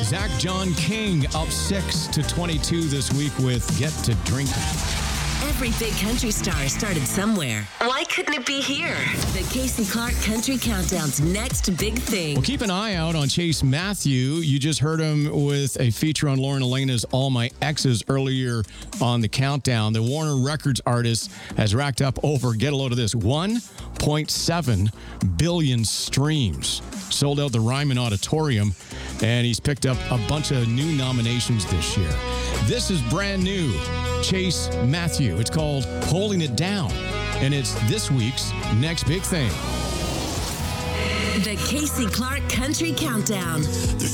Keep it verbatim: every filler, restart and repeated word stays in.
Zach John King up six to twenty-two this week with Get to Drinking. Every big country star started somewhere. Why couldn't it be here? The Casey Clark Country Countdown's next big thing. Well, keep an eye out on Chase Matthew. You just heard him with a feature on Lauren Elena's All My Exes earlier on the countdown. The Warner Records artist has racked up over, get a load of this, one point seven billion streams. Sold out the Ryman Auditorium, and he's picked up a bunch of new nominations this year. This is brand new. Chase Matthew. It's called Holding It Down, and it's this week's next big thing. The Casey Clark Country Countdown. There's